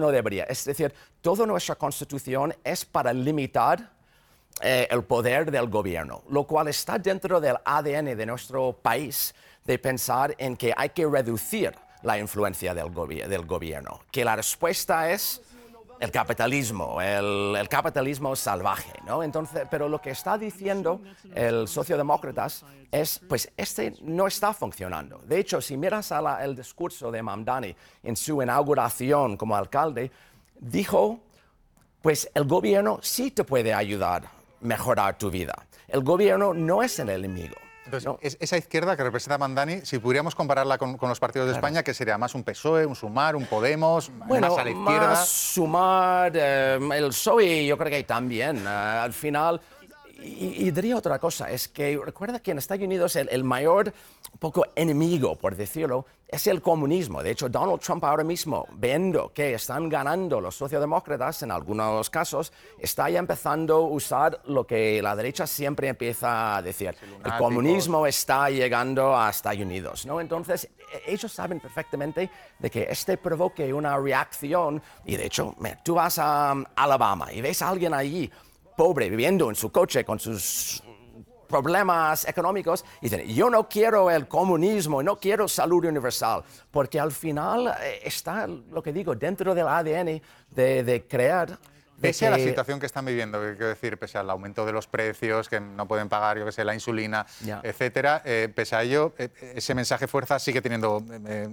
no debería. Es decir, toda nuestra Constitución es para limitar el poder del gobierno, lo cual está dentro del ADN de nuestro país, de pensar en que hay que reducir la influencia del gobierno, que la respuesta es el capitalismo, el capitalismo salvaje, ¿no? Entonces, pero lo que está diciendo el socialdemócratas es, pues, no está funcionando. De hecho, si miras el discurso de Mamdani en su inauguración como alcalde, dijo, pues, el gobierno sí te puede ayudar a mejorar tu vida. El gobierno no es el enemigo. Entonces, ¿no? esa izquierda que representa Mamdani, si pudiéramos compararla con los partidos de España, ¿qué sería? ¿Más un PSOE, un Sumar, un Podemos, Bueno, más a la izquierda? Más Sumar, el PSOE yo creo que también. Al final, y diría otra cosa, es que recuerda que en Estados Unidos el mayor poco enemigo, por decirlo, es el comunismo. De hecho, Donald Trump ahora mismo, viendo que están ganando los socialdemócratas en algunos casos, está ya empezando a usar lo que la derecha siempre empieza a decir. El comunismo está llegando a Estados Unidos, ¿no? Entonces, ellos saben perfectamente de que provoque una reacción. Y de hecho, tú vas a Alabama y ves a alguien allí pobre, viviendo en su coche con sus problemas económicos, y dicen, yo no quiero el comunismo, no quiero salud universal, porque al final está, lo que digo, dentro del ADN de crear... Pese a la situación que están viviendo, quiero decir, pese al aumento de los precios, que no pueden pagar, yo qué sé, la insulina, etcétera, pese a ello, ese mensaje fuerza sigue teniendo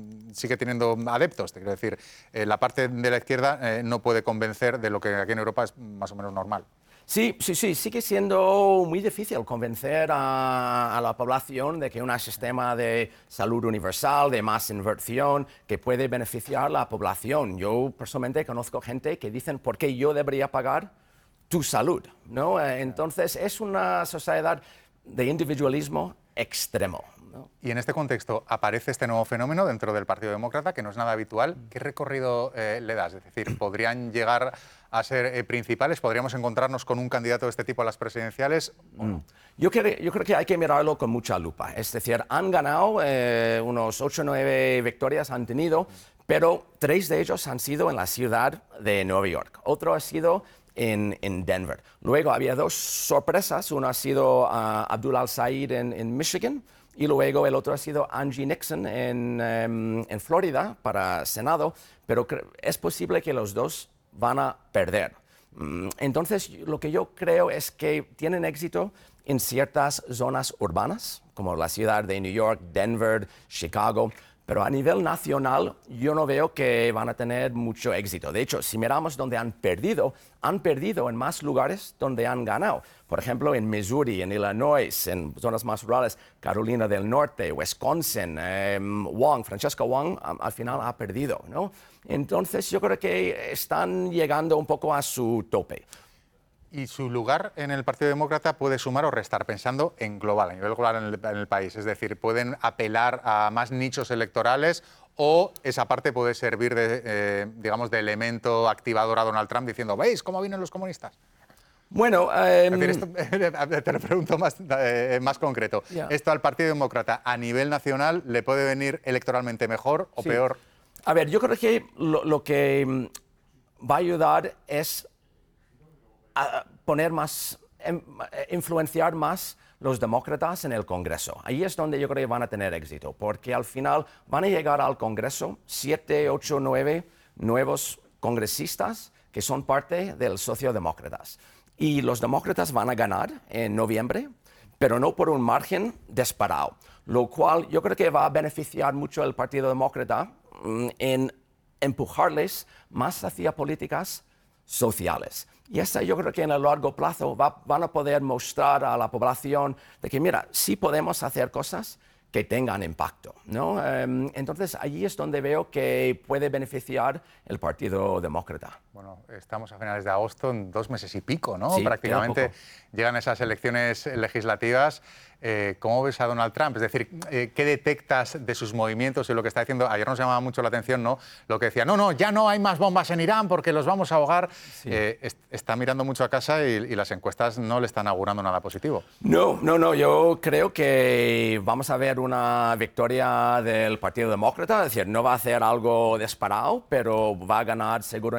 adeptos. Quiero decir, la parte de la izquierda no puede convencer de lo que aquí en Europa es más o menos normal. Sí, sigue siendo muy difícil convencer a la población de que un sistema de salud universal, de más inversión, que puede beneficiar a la población. Yo personalmente conozco gente que dicen, ¿por qué yo debería pagar tu salud? ¿No? Entonces, es una sociedad de individualismo extremo, ¿no? Y en este contexto aparece este nuevo fenómeno dentro del Partido Demócrata, que no es nada habitual. ¿Qué recorrido le das? Es decir, ¿podrían llegar a ser principales? ¿Podríamos encontrarnos con un candidato de este tipo a las presidenciales? ¿O no? Yo creo que hay que mirarlo con mucha lupa. Es decir, han ganado unos 8 o 9 victorias, han tenido, pero 3 de ellos han sido en la ciudad de Nueva York. Otro ha sido en Denver. Luego había 2 sorpresas. Uno ha sido Abdul Al-Sayed en Michigan, y luego el otro ha sido Angie Nixon en Florida para Senado, pero es posible que los 2 van a perder. Entonces, lo que yo creo es que tienen éxito en ciertas zonas urbanas, como la ciudad de New York, Denver, Chicago, pero a nivel nacional yo no veo que van a tener mucho éxito. De hecho, si miramos donde han perdido en más lugares donde han ganado. Por ejemplo, en Missouri, en Illinois, en zonas más rurales, Carolina del Norte, Wisconsin, Francesca Wong al final ha perdido, ¿no? Entonces yo creo que están llegando un poco a su tope. ¿Y su lugar en el Partido Demócrata puede sumar o restar, pensando en global, a nivel global en el país? Es decir, ¿pueden apelar a más nichos electorales o esa parte puede servir digamos, de elemento activador a Donald Trump diciendo, ¿veis cómo vienen los comunistas? Bueno, te lo pregunto más concreto. ¿Esto al Partido Demócrata a nivel nacional le puede venir electoralmente mejor o peor? A ver, yo creo que lo que va a ayudar es a influenciar más los demócratas en el Congreso. Ahí es donde yo creo que van a tener éxito, porque al final van a llegar al Congreso 7, 8, 9 nuevos congresistas que son parte del socialdemócratas. Y los demócratas van a ganar en noviembre, pero no por un margen disparado, lo cual yo creo que va a beneficiar mucho al Partido Demócrata en empujarles más hacia políticas sociales. Y yo creo que en el largo plazo van a poder mostrar a la población de que, mira, sí podemos hacer cosas que tengan impacto, ¿no? Entonces, allí es donde veo que puede beneficiar el Partido Demócrata. Bueno, estamos a finales de agosto, en 2 meses y pico, ¿no? Sí, prácticamente llegan esas elecciones legislativas. ¿Cómo ves a Donald Trump? Es decir, ¿qué detectas de sus movimientos y lo que está diciendo? Ayer nos llamaba mucho la atención, ¿no? Lo que decía, no, ya no hay más bombas en Irán porque los vamos a ahogar. Sí. Está mirando mucho a casa y las encuestas no le están augurando nada positivo. No, yo creo que vamos a ver una victoria del Partido Demócrata, es decir, no va a hacer algo disparado, pero va a ganar seguro